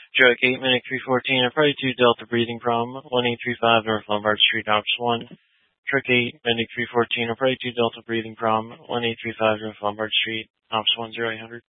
Drug 8, Medic 314, or probably 2 Delta breathing problem, 1835 North Lombard Street, Ops 1. Truck 8, Medic 314, or probably 2 Delta breathing problem, 1835 North Lombard Street, Ops 1 0800.